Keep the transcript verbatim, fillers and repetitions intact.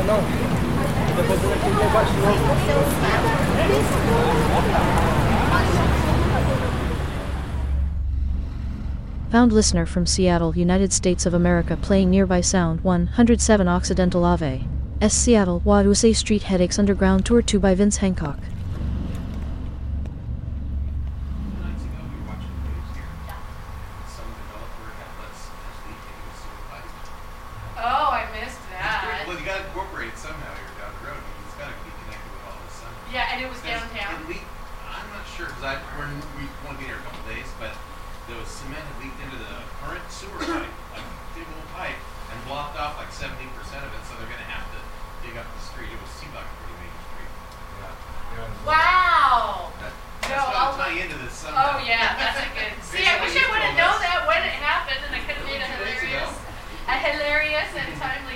Found listener from Seattle, United States of America, playing nearby sound one hundred seven Occidental Ave. S. Seattle, Wawusay Street Headaches Underground Tour two by Vince Hancock. Oh, I missed that. Well, you got to incorporate it somehow here down the road. It's got to be connected with all this somehow. Yeah, and it was downtown. It leaked, I'm not sure because I we're, we won't be here a couple days, but there was cement had leaked into the current sewer pipe, like a big old pipe, and blocked off like seventy percent of it. So they're going to have to dig up the street. It was seemed like a pretty major street. Yeah. Wow. That, No, that's I'll got to tie into this somehow. Oh yeah, that's a good. See, I wish I would have known that when it happened, and I could have made a hilarious, a hilarious and timely